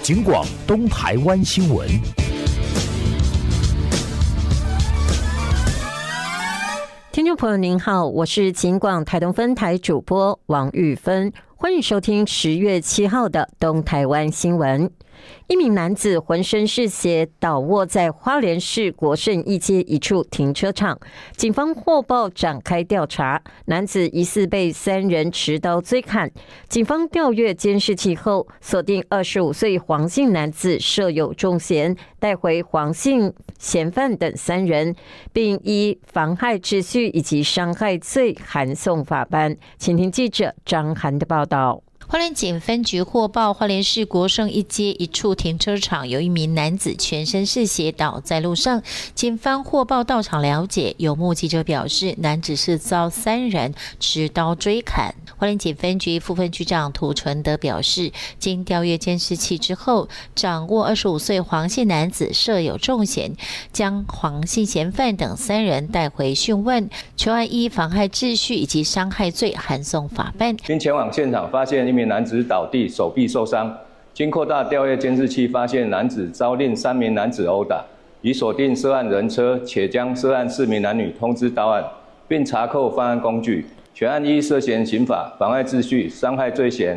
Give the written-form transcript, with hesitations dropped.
警广东台湾新闻。 听众朋友您好，我是警广台东分台主播王玉芬，欢迎收听10月7号的东台湾新闻。一名男子浑身是血，倒卧在花莲市国盛一街一处停车场，警方获报展开调查，男子疑似被3人持刀追砍。警方调阅监视器后，锁定25岁黄姓男子设有重嫌，带回黄姓嫌犯等3人，并依妨害秩序以及伤害罪函送法办。请听记者张涵的报道。 花莲警分局获报，花莲市国盛一街一处停车场有一名男子全身是血倒在路上，警方获报到场了解，有目击者表示，男子是遭3人持刀追砍。花莲警分局副分局长涂纯德表示，经调阅监视器之后，掌握25岁黄姓男子设有重嫌，将黄姓嫌犯等3人带回讯问，求案依妨害秩序以及伤害罪函送法办， 并前往现场发现一名男子倒地，手臂受伤。经扩大调阅监视器，发现男子遭令3名男子殴打，已锁定涉案人车，且将涉案4名男女通知到案，并查扣犯案工具。全案依涉嫌刑法妨碍秩序、伤害罪嫌